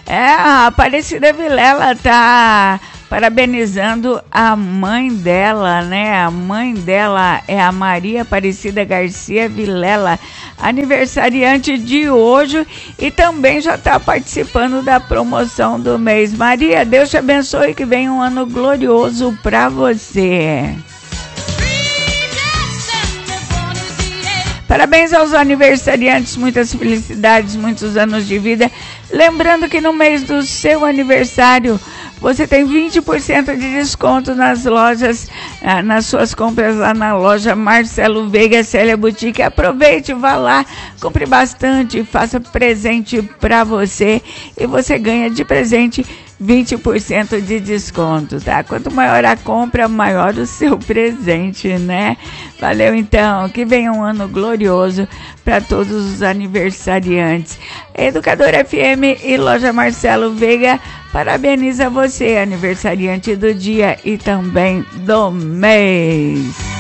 A Aparecida Vilela tá parabenizando a mãe dela, né? A mãe dela é a Maria Aparecida Garcia Vilela, aniversariante de hoje, e também já está participando da promoção do mês. Maria, Deus te abençoe, que venha um ano glorioso para você. Parabéns aos aniversariantes, muitas felicidades, muitos anos de vida. Lembrando que no mês do seu aniversário você tem 20% de desconto nas lojas, nas suas compras lá na loja Marcelo Veiga Célia Boutique. Aproveite, vá lá, compre bastante, faça presente para você e você ganha de presente 20% de desconto, tá? Quanto maior a compra, maior o seu presente, né? Valeu, então. Que venha um ano glorioso para todos os aniversariantes. Educadora FM e Loja Marcelo Veiga parabeniza você, aniversariante do dia e também do mês.